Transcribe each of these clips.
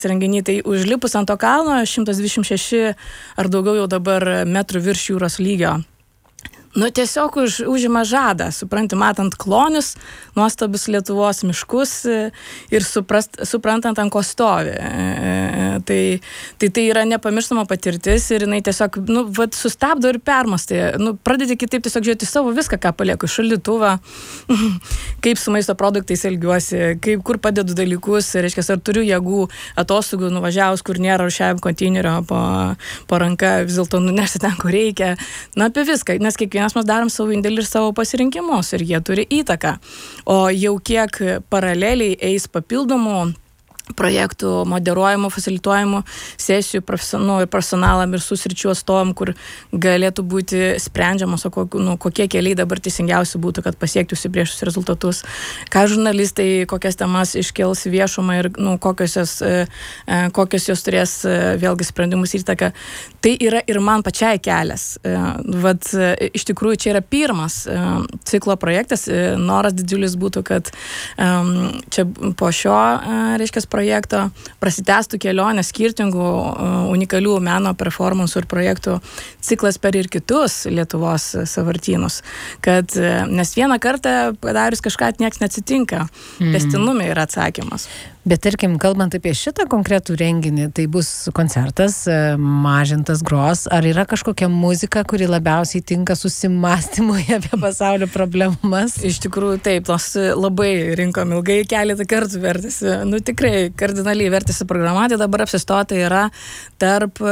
renginį, tai užlipus ant to kalno 126 ar daugiau jau dabar metrų virš jūros lygio. Tiesiog užima žadą, supranti, matant klonius, nuostabius Lietuvos miškus ir suprantant, ant ko stovi. Tai yra nepamirštama patirtis ir jinai tiesiog, sustabdo ir permąstai. Pradedi kitaip tiesiog žiūrėti savo viską, ką palieku, šaldytuvą, kaip su maisto produktais elgiuosi, kur padedu dalykus, reiškia, ar turiu jėgų atostogų nuvažiavus, kur nėra rūšiavimo konteinerio po ranka, vis dėlto nunešti ten, kur reikia. Apie viską, nes kiekvienas mes darom savo indėlį ir savo pasirinkimus ir jie turi įtaką. O jau kiek paraleliai eis papildomų projektų, moderuojamų, fasilituojamų sesijų ir personalam ir susričių atstovam, kur galėtų būti sprendžiamos, kokie keliai dabar teisingiausi būtų, kad pasiekti užsibrėžtus rezultatus, ką žurnalistai, kokias temas iškels viešumą ir kokios jos turės vėlgi sprendimus įtaką. Tai yra ir man pačiai kelias. Iš tikrųjų, čia yra pirmas ciklo projektas. Noras didžiulis būtų, kad čia po šio, reiškia, projekto prasitęstų kelionę skirtingų unikalių meno performansų ir projektų ciklas per ir kitus Lietuvos sąvartynus. Nes vieną kartą padarius kažką nieks neatsitinka. Tęstinumai yra atsakymas. Bet tarkim, kalbant apie šitą konkretų renginį, tai bus koncertas, Mažintas gros. Ar yra kažkokia muzika, kuri labiausiai tinka susimastymui apie pasaulio problemas? Iš tikrųjų, taip, labai rinkom ilgai, keletą kartų vertėsi. Tikrai kardinaliai vertėsi programuoti, dabar apsistota yra tarp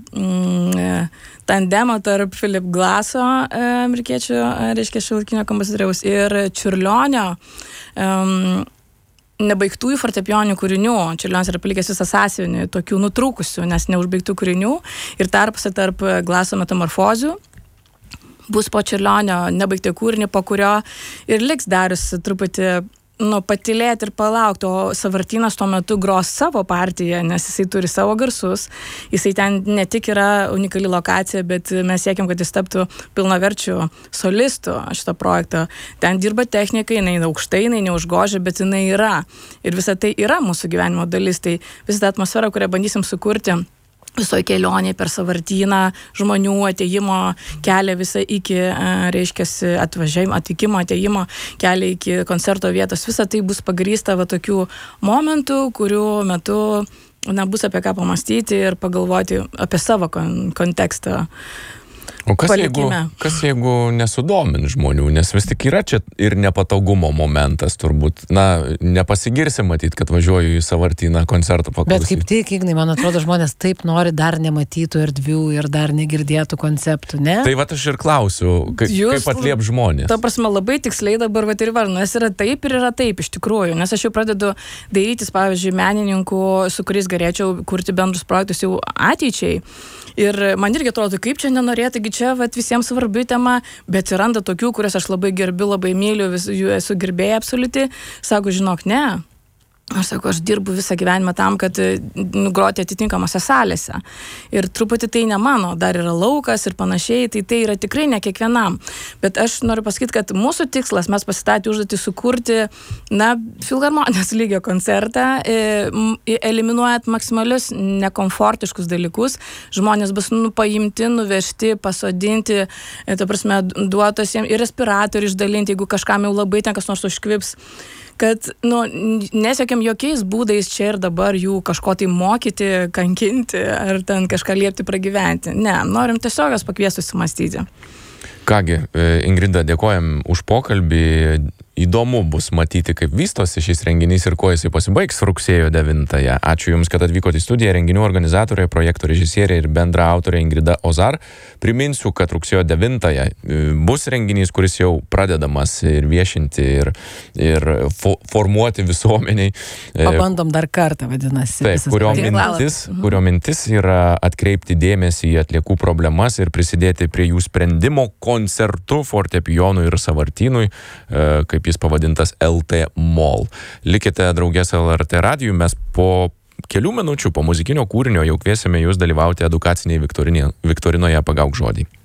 tandemo tarp Philip Glasso, amerikiečių, reiškia, šiuolaikinio kompozitoriaus, ir Čiurlionio nebaigtųjų fortepijoninių kūrinių. Čiurlionis yra palikęs visą sąsiuvinį tokių nutrūkusių, nes neužbaigtų kūrinių, ir tarpuose tarp Glasso metamorfozių bus po Čiurlionio nebaigti kūrinį, po kurio ir liks Darius truputį patylėti ir palaukti, o sąvartynas tuo metu gros savo partiją, nes jisai turi savo garsus, jisai ten ne tik yra unikali lokacija, bet mes siekiam, kad jis taptų pilnaverčių solistų šito projekto. Ten dirba technika, jinai aukštai, jinai neužgožia, bet jinai yra. Ir visa tai yra mūsų gyvenimo dalis, tai visą tą atmosferą, kurią bandysim sukurti visoje kelionėje per sąvartyną, žmonių atėjimo kelią visą iki, reiškia, atvykimo, atėjimo kelią iki koncerto vietos. Visa tai bus pagrįsta tokių momentų, kurių metu bus apie ką pamastyti ir pagalvoti apie savo kontekstą. O kas jeigu nesudomins žmonių, nes vis tik yra čia ir nepatogumo momentas turbūt, nepasigirsi matyti, kad važiuoju į sąvartyną koncertą paklausyti. Bet kaip tik, Ignai, man atrodo, žmonės taip nori dar nematytų erdvių ir dar negirdėtų konceptų, ne? Tai aš ir klausiu, kaip atliep žmonės. Ta prasme, labai tiksliai dabar ir varnu, nes yra taip iš tikrųjų, nes aš jau pradedu dairytis, pavyzdžiui, menininkų, su kuriais galėčiau kurti bendrus projektus jau ateičiai. Ir man irgi atrodo, kaip čia nenorėti, čia visiems svarbi tema, bet atsiranda tokių, kurias aš labai gerbiu, labai myliu, jų esu gerbėja absoliuti. Sako, žinok, ne. Aš sakau, aš dirbu visą gyvenimą tam, kad groti atitinkamose salėse. Ir truputį tai ne mano, dar yra laukas ir panašiai, tai yra tikrai ne kiekvienam. Bet aš noriu pasakyti, kad mūsų tikslas, mes pasistatė užduotį sukurti, filharmonijos lygio koncertą, eliminuojant maksimalius nekomfortiškus dalykus. Žmonės bus paimti, nuvežti, pasodinti, ta prasme, duotos jiems ir respiratorių išdalinti, jeigu kažkam jau labai ten kas nors užkvips. Kad, nesiekiam jokiais būdais čia ir dabar jų kažko tai mokyti, kankinti ar ten kažką liepti pragyventi. Ne, norim tiesiog jas pakviesti susimastyti. Kągi, Ingrida, dėkojam už pokalbį. Įdomu bus matyti, kaip vystosi šis renginys ir kuo jisai pasibaigs rugsėjo 9-ąją. Ačiū Jums, kad atvykote į studiją. Renginių organizatorė, projekto režisierė ir bendra autorė Ingrida Ozar. Priminsiu, kad rugsėjo 9-ąją bus renginys, kuris jau pradedamas ir viešinti ir formuoti visuomeniai. Pabandom dar kartą, vadinasi. Taip, kurio mintis yra atkreipti dėmesį į atliekų problemas ir prisidėti prie jų sprendimo koncertu fortepijonui ir sąvartynui, kaip jis pavadintas LT Mall. Likite draugės LRT radijų, mes po kelių minučių po muzikinio kūrinio jau kviesime jūs dalyvauti edukacinėje viktorinoje Pagauk žodį.